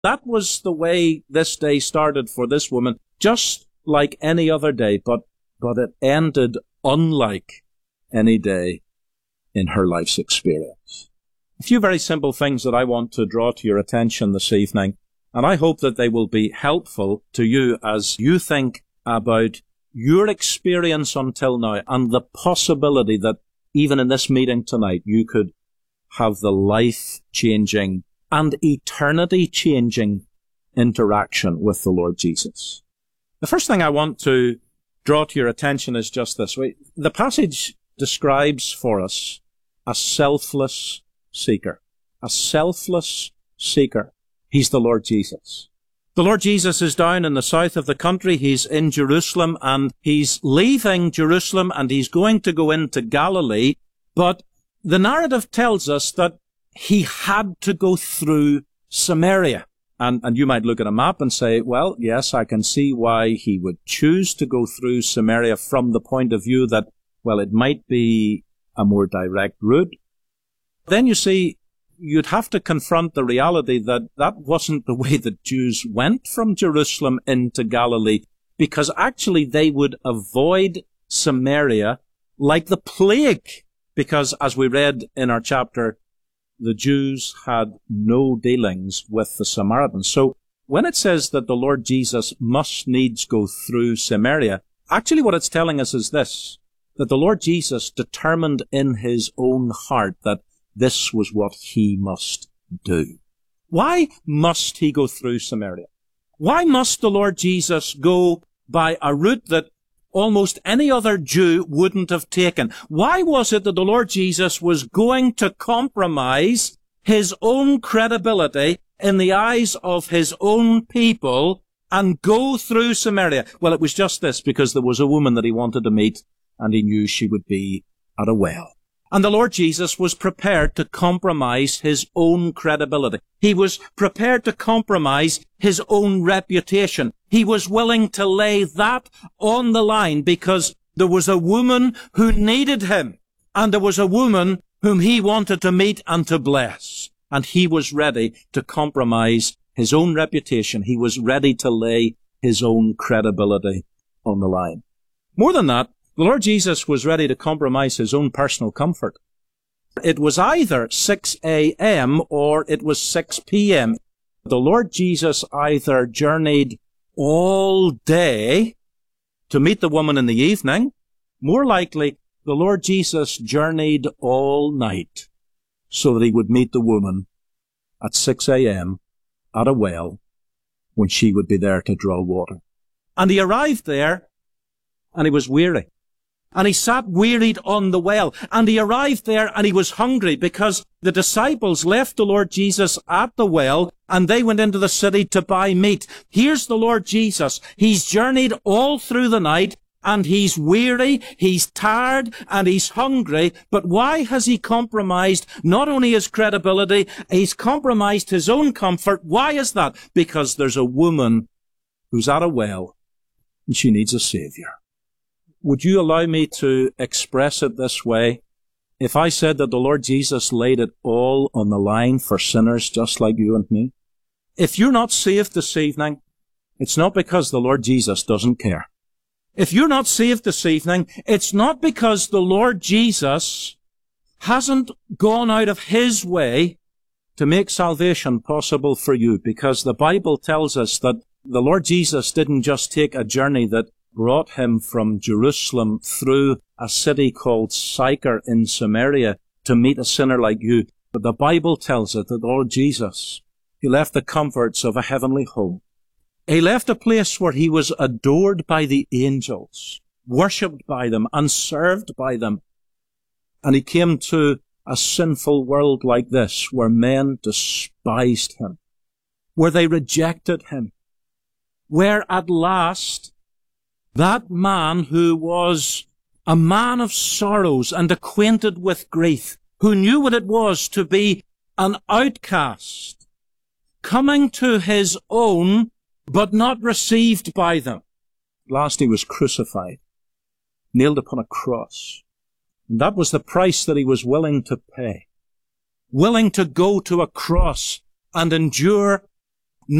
That was the way this day started for this woman, just like any other day, but it ended unlike any day in her life's experience. A few very simple things that I want to draw to your attention this evening, and I hope that they will be helpful to you as you think about your experience until now and the possibility that even in this meeting tonight you could have the life-changing and eternity-changing interaction with the Lord Jesus. The first thing I want to draw to your attention is just this. The passage describes for us a selfless seeker. A selfless seeker. He's the Lord Jesus. The Lord Jesus is down in the south of the country. He's in Jerusalem, and he's leaving Jerusalem, and he's going to go into Galilee. But the narrative tells us that he had to go through Samaria. And you might look at a map and say, well, yes, I can see why he would choose to go through Samaria from the point of view that, well, it might be a more direct route. Then you see, you'd have to confront the reality that that wasn't the way that Jews went from Jerusalem into Galilee, because actually they would avoid Samaria like the plague, because as we read in our chapter, the Jews had no dealings with the Samaritans. So when it says that the Lord Jesus must needs go through Samaria, actually what it's telling us is this, that the Lord Jesus determined in his own heart that this was what he must do. Why must he go through Samaria? Why must the Lord Jesus go by a route that almost any other Jew wouldn't have taken? Why was it that the Lord Jesus was going to compromise his own credibility in the eyes of his own people and go through Samaria? Well, it was just this, because there was a woman that he wanted to meet, and he knew she would be at a well. And the Lord Jesus was prepared to compromise his own credibility. He was prepared to compromise his own reputation. He was willing to lay that on the line because there was a woman who needed him, and there was a woman whom he wanted to meet and to bless. And he was ready to compromise his own reputation. He was ready to lay his own credibility on the line. More than that, the Lord Jesus was ready to compromise his own personal comfort. It was either 6 a.m. or it was 6 p.m. The Lord Jesus either journeyed all day to meet the woman in the evening. More likely, the Lord Jesus journeyed all night so that he would meet the woman at 6 a.m. at a well when she would be there to draw water. And he arrived there and he was weary. And he sat wearied on the well. And he arrived there and he was hungry because the disciples left the Lord Jesus at the well and they went into the city to buy meat. Here's the Lord Jesus. He's journeyed all through the night and he's weary, he's tired, and he's hungry. But why has he compromised not only his credibility, he's compromised his own comfort? Why is that? Because there's a woman who's at a well and she needs a Savior. Would you allow me to express it this way? If I said that the Lord Jesus laid it all on the line for sinners just like you and me, if you're not saved this evening, it's not because the Lord Jesus doesn't care. If you're not saved this evening, it's not because the Lord Jesus hasn't gone out of his way to make salvation possible for you, because the Bible tells us that the Lord Jesus didn't just take a journey that brought him from Jerusalem through a city called Sychar in Samaria to meet a sinner like you. But the Bible tells us that the Lord Jesus, he left the comforts of a heavenly home. He left a place where he was adored by the angels, worshipped by them, and served by them. And he came to a sinful world like this, where men despised him, where they rejected him, where at last that man who was a man of sorrows and acquainted with grief, who knew what it was to be an outcast, coming to his own, but not received by them. Last he was crucified, nailed upon a cross. And that was the price that he was willing to pay. Willing to go to a cross and endure